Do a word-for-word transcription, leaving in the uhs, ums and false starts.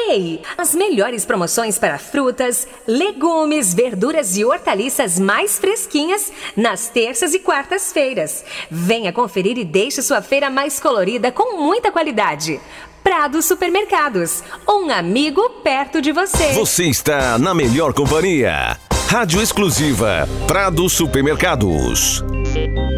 Ei, as melhores promoções para frutas, legumes, verduras e hortaliças mais fresquinhas nas terças e quartas-feiras. Venha conferir e deixe sua feira mais colorida com muita qualidade. Prado Supermercados, um amigo perto de você. Você está na melhor companhia. Rádio exclusiva Prado Supermercados.